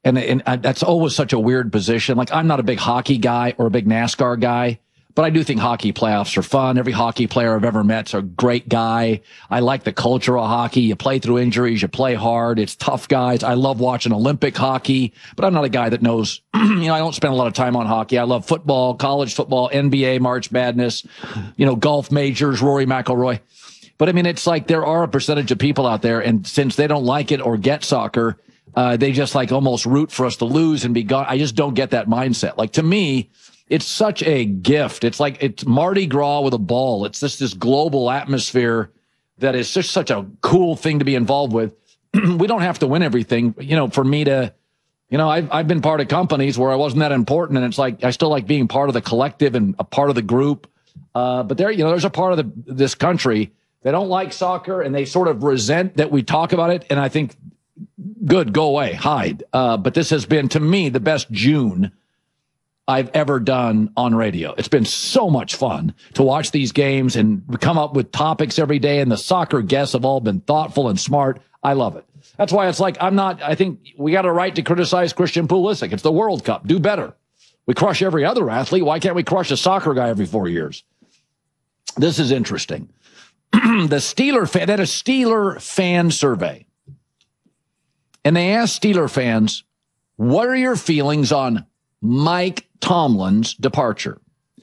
And that's always such a weird position. Like, I'm not a big hockey guy or a big NASCAR guy, but I do think hockey playoffs are fun. Every hockey player I've ever met's a great guy. I like the culture of hockey. You play through injuries. You play hard. It's tough guys. I love watching Olympic hockey, but I'm not a guy that knows, I don't spend a lot of time on hockey. I love football, college football, NBA, March Madness, golf majors, Rory McIlroy. But I mean, it's like there are a percentage of people out there, and since they don't like it or get soccer, they just like almost root for us to lose and be gone. I just don't get that mindset. Like, to me, it's such a gift. It's like it's Mardi Gras with a ball. It's just this global atmosphere that is just such a cool thing to be involved with. We don't have to win everything. For me to, I've been part of companies where I wasn't that important, and it's like I still like being part of the collective and a part of the group. But there's a part of this country they don't like soccer, and they sort of resent that we talk about it. And I think, good, go away, hide. But this has been, to me, the best June I've ever done on radio. It's been so much fun to watch these games and come up with topics every day. And the soccer guests have all been thoughtful and smart. I love it. That's why it's like, I think we got a right to criticize Christian Pulisic. It's the World Cup. Do better. We crush every other athlete. Why can't we crush a soccer guy every 4 years? This is interesting. The Steeler fan, that a Steeler fan survey. And they asked Steeler fans, what are your feelings on Mike Tomlin's departure?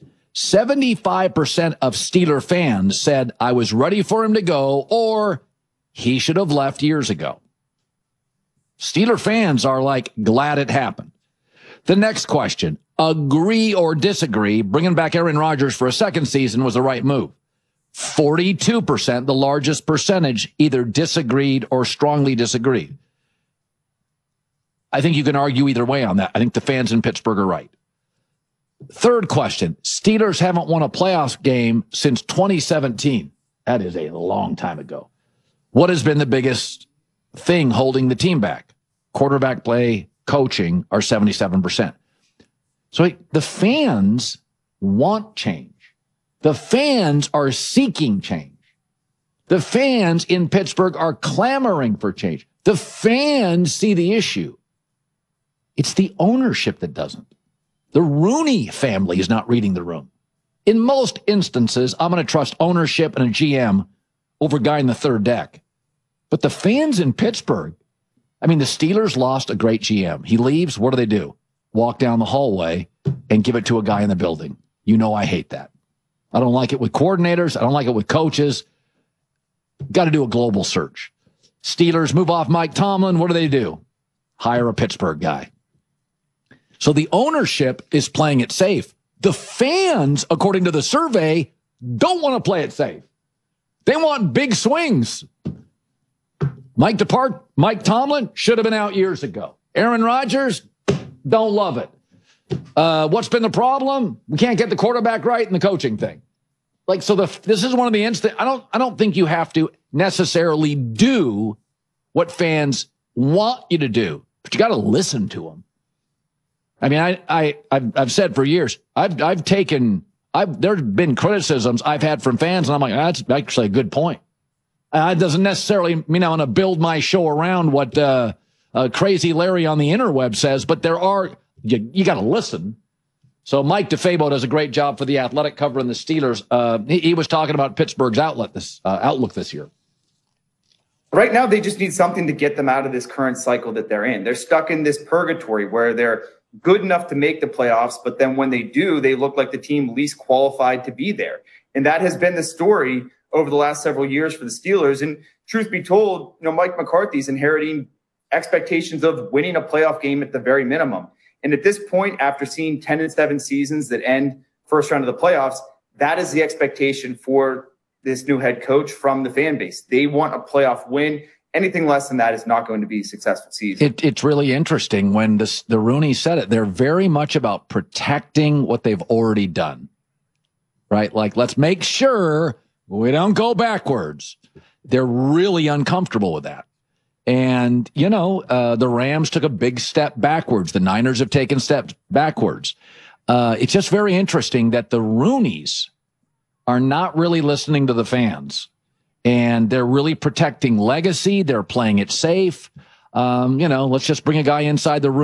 75% of Steeler fans said, I was ready for him to go, or he should have left years ago. Steeler fans are like, glad it happened. The next question, agree or disagree, bringing back Aaron Rodgers for a second season was the right move. 42%, the largest percentage, either disagreed or strongly disagreed. I think you can argue either way on that. I think the fans in Pittsburgh are right. Third question, Steelers haven't won a playoff game since 2017. That is a long time ago. What has been the biggest thing holding the team back? Quarterback play, coaching are 77%. So the fans want change. The fans are seeking change. The fans in Pittsburgh are clamoring for change. The fans see the issue. It's the ownership that doesn't. The Rooney family is not reading the room. In most instances, I'm going to trust ownership and a GM over a guy in the third deck. But the fans in Pittsburgh, the Steelers lost a great GM. He leaves, what do? Walk down the hallway and give it to a guy in the building. I hate that. I don't like it with coordinators. I don't like it with coaches. Got to do a global search. Steelers move off Mike Tomlin. What do? Hire a Pittsburgh guy. So the ownership is playing it safe. The fans, according to the survey, don't want to play it safe. They want big swings. Mike Tomlin should have been out years ago. Aaron Rodgers, don't love it. What's been the problem? We can't get the quarterback right and the coaching thing. This is one of the instances. I don't think you have to necessarily do what fans want you to do, but you got to listen to them. I've said for years, there's been criticisms I've had from fans, and I'm like, that's actually a good point. It doesn't necessarily mean I'm going to build my show around what crazy Larry on the interweb says, but you got to listen. So Mike DeFabo does a great job for The Athletic covering the Steelers. He was talking about Pittsburgh's outlook this year. Right now, they just need something to get them out of this current cycle that they're in. They're stuck in this purgatory where they're good enough to make the playoffs, but then when they do, they look like the team least qualified to be there. And that has been the story over the last several years for the Steelers. And truth be told, Mike McCarthy's inheriting expectations of winning a playoff game at the very minimum. And at this point, after seeing 10-7 seasons that end first round of the playoffs, that is the expectation for this new head coach from the fan base. They want a playoff win. Anything less than that is not going to be a successful season. It's really interesting when the Rooney said it. They're very much about protecting what they've already done, right? Like, let's make sure we don't go backwards. They're really uncomfortable with that. And, the Rams took a big step backwards. The Niners have taken steps backwards. It's just very interesting that the Rooneys are not really listening to the fans. And they're really protecting legacy. They're playing it safe. Let's just bring a guy inside the room.